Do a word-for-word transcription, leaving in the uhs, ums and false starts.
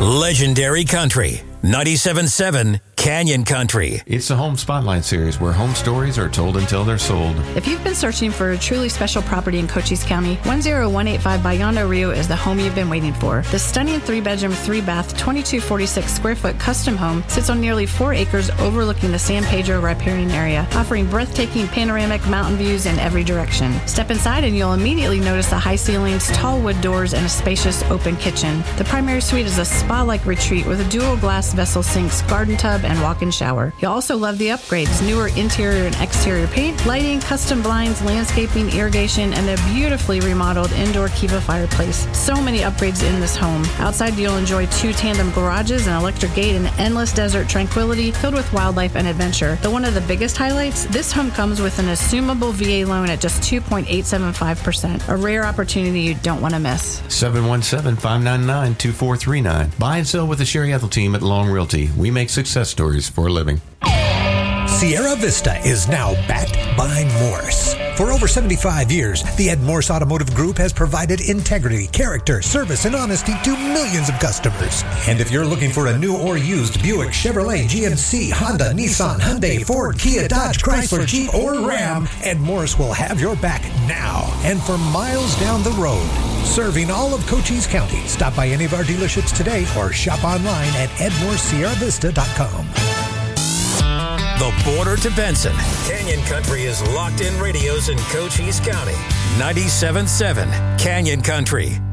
Legendary Country, ninety-seven point seven Canyon Country. It's the Home Spotlight Series where home stories are told until they're sold. If you've been searching for a truly special property in Cochise County, one oh one eight five Bayando Rio is the home you've been waiting for. The stunning three-bedroom, three-bath, twenty-two forty-six square foot custom home sits on nearly four acres overlooking the San Pedro riparian area, offering breathtaking panoramic mountain views in every direction. Step inside and you'll immediately notice the high ceilings, tall wood doors, and a spacious open kitchen. The primary suite is a spa-like retreat with a dual glass vessel sinks, garden tub, and walk-in shower. You'll also love the upgrades: newer interior and exterior paint, lighting, custom blinds, landscaping, irrigation, and a beautifully remodeled indoor Kiva fireplace. So many upgrades in this home. Outside, you'll enjoy two tandem garages, an electric gate, and endless desert tranquility filled with wildlife and adventure. But one of the biggest highlights, this home comes with an assumable V A loan at just two point eight seven five percent. A rare opportunity you don't want to miss. seven one seven, five nine nine, two four three nine. Buy and sell with the Sherry Ethel team at Long Realty. We make success stories for a living. Sierra Vista is now backed by Morse. For over seventy-five years, the Ed Morse Automotive Group has provided integrity, character, service, and honesty to millions of customers. And if you're looking for a new or used Buick, Chevrolet, G M C, Honda, Nissan, Hyundai, Ford, Kia, Dodge, Chrysler, Jeep, or Ram, Ed Morse will have your back now and for miles down the road. Serving all of Cochise County. Stop by any of our dealerships today or shop online at ed morse sierra vista dot com. The border to Benson. Canyon Country is locked in radios in Cochise County. ninety-seven point seven Canyon Country.